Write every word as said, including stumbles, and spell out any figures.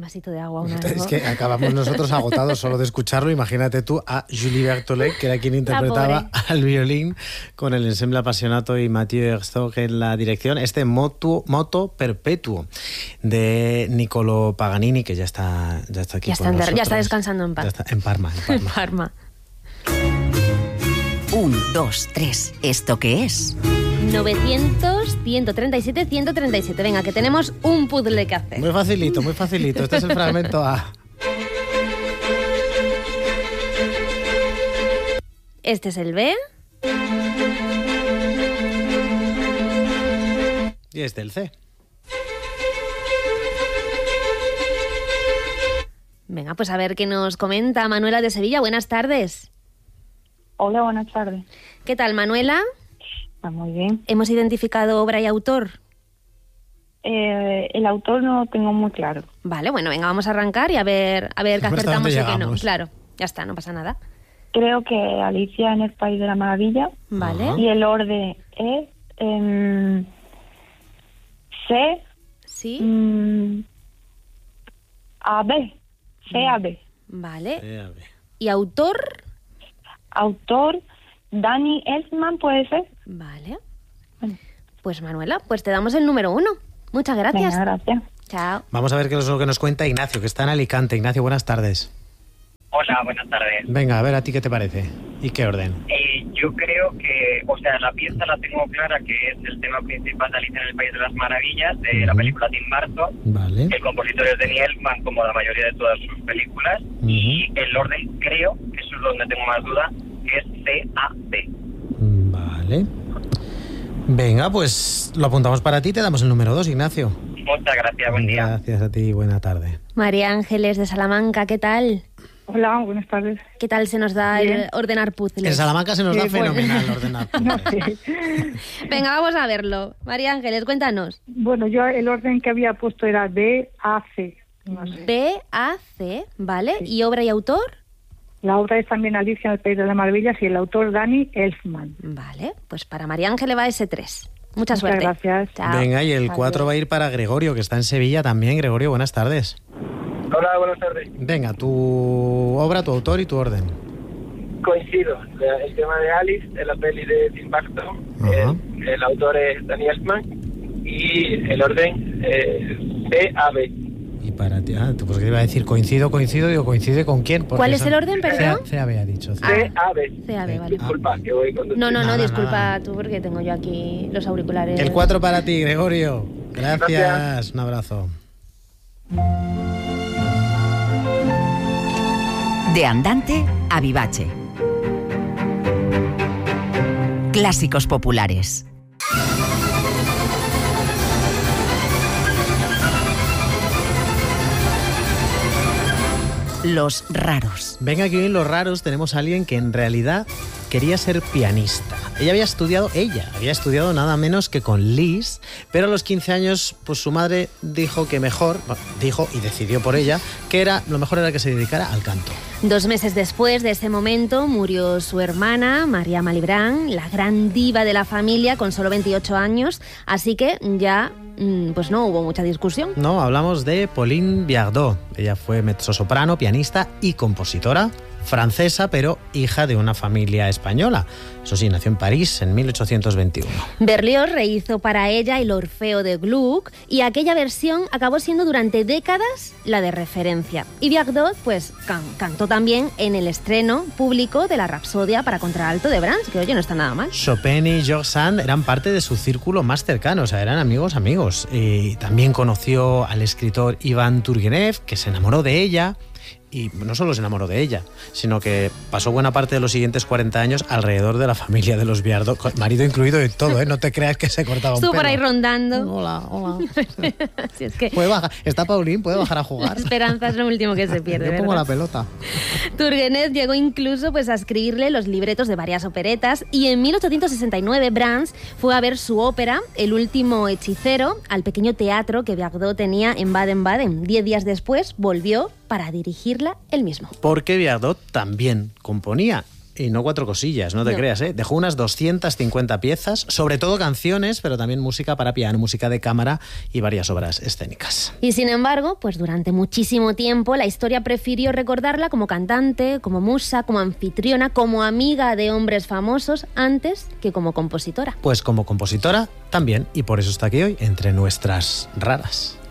vasito de agua. Una es que acabamos nosotros agotados solo de escucharlo. Imagínate tú a Julie Berthollet, que era quien interpretaba al violín, con el ensemble Appassionato y Mathieu Herzog en la dirección. Este Moto, Moto Perpetuo de Niccolò Paganini, que ya está, ya está aquí ya con está, nosotros. Ya está descansando en paz. Ya está, en Parma. En Parma. Parma. Un, dos, tres. ¿Esto qué es? novecientos, ciento treinta y siete, ciento treinta y siete. Venga, que tenemos un puzzle que hacer. Muy facilito, muy facilito. Este es el fragmento A. Este es el B. Y este el C. Venga, pues a ver qué nos comenta Manuela de Sevilla. Buenas tardes. Hola, buenas tardes. ¿Qué tal, Manuela? Está muy bien. ¿Hemos identificado obra y autor? Eh, el autor no lo tengo muy claro. Vale, bueno, venga, vamos a arrancar y a ver, a ver qué acertamos y qué no. Claro, ya está, no pasa nada. Creo que Alicia en el País de la Maravilla. Vale. Y el orden es eh, C. Sí. Mm, A B. C A B. Vale. C A B. ¿Y autor? Autor Danny Elfman, ¿puede ser? Vale. Bueno. Pues Manuela, pues te damos el número uno. Muchas gracias. Venga, gracias. Chao. Vamos a ver qué es lo que nos cuenta Ignacio, que está en Alicante. Ignacio, buenas tardes. Hola, buenas tardes. Venga, a ver, ¿a ti qué te parece? ¿Y qué orden? Eh, yo creo que, o sea, la pieza la tengo clara, que es el tema principal de Alicia en el País de las Maravillas, de uh-huh. la película Tim Burton. Vale. El compositor es Danny Elfman, como la mayoría de todas sus películas. Uh-huh. Y el orden, creo, que eso es donde tengo más duda, que es C A B. Vale. Venga, pues lo apuntamos para ti, te damos el número dos, Ignacio. Muchas gracias, buen día. Gracias a ti, buena tarde. María Ángeles de Salamanca, ¿qué tal? Hola, buenas tardes. ¿Qué tal se nos da Bien. el ordenar puzzles? En Salamanca se nos Sí, da bueno. fenomenal ordenar puzzles. Venga, vamos a verlo. María Ángeles, cuéntanos. Bueno, yo el orden que había puesto era B A C. No sé. B A C, ¿vale? Sí. ¿Y obra y autor? La obra es también Alicia en el País de las Maravillas y el autor Danny Elfman. Vale, pues para María Ángeles va ese tres. Mucha Muchas suerte. gracias. Chao. Venga, y el cuatro va a ir para Gregorio, que está en Sevilla también. Gregorio, buenas tardes. Hola, buenas tardes. Venga, tu obra, tu autor y tu orden. Coincido. El tema de Alice, de la peli de Tim Burton, el, el autor es Danny Elfman y el orden es C A B. Y para ti, ah, pues que iba a decir coincido, coincido, digo, ¿coincide con quién? Porque ¿Cuál es son- el orden, perdón? C A B ha dicho. C A B. C A B. C A B, vale. Disculpa, que voy con... No, no, no, Nada, disculpa nada. tú porque tengo yo aquí los auriculares. El cuatro para ti, Gregorio. Gracias. Gracias. Un abrazo. De andante a vivace. Clásicos populares. Los raros. Venga, aquí en Los Raros tenemos a alguien que en realidad quería ser pianista. Ella había estudiado, ella había estudiado nada menos que con Liszt, pero a los quince años, pues su madre dijo que mejor, bueno, dijo y decidió por ella, que era lo mejor era que se dedicara al canto. Dos meses después de ese momento murió su hermana, María Malibran, la gran diva de la familia, con solo veintiocho años, así que ya mm, pues no hubo mucha discusión. No, hablamos de Pauline Viardot. Ella fue mezzosoprano, pianista y compositora francesa, pero hija de una familia española. Eso sí, nació en París en mil ochocientos veintiuno. Berlioz rehizo para ella el Orfeo de Gluck y aquella versión acabó siendo durante décadas la de referencia. Y Viardot pues can- cantó también en el estreno público de la Rapsodia para contralto de Brahms, que oye, no está nada mal. Chopin y George Sand eran parte de su círculo más cercano, o sea, eran amigos amigos. Y también conoció al escritor Iván Turgenev, que se enamoró de ella. Y no solo se enamoró de ella, sino que pasó buena parte de los siguientes cuarenta años alrededor de la familia de los Viardot, con marido incluido y todo, ¿eh? No te creas que se cortaba un Estuvo pelo. por ahí rondando. Hola, hola. Si es que ¿Puede bajar? ¿Está Pauline? ¿Puede bajar a jugar? la esperanza es lo último que se pierde, Yo pongo ¿verdad? la pelota. Turgenev llegó incluso pues, a escribirle los libretos de varias operetas y en mil ochocientos sesenta y nueve Brahms fue a ver su ópera El último hechicero al pequeño teatro que Viardot tenía en Baden-Baden. Diez días después volvió para dirigirla él mismo. Porque Viardot también componía. Y no cuatro cosillas, no te No. creas, ¿eh? Dejó unas doscientas cincuenta piezas, sobre todo canciones, pero también música para piano, música de cámara y varias obras escénicas. Y sin embargo, pues durante muchísimo tiempo la historia prefirió recordarla como cantante, como musa, como anfitriona, como amiga de hombres famosos, antes que como compositora. Pues como compositora también, y por eso está aquí hoy, entre nuestras raras.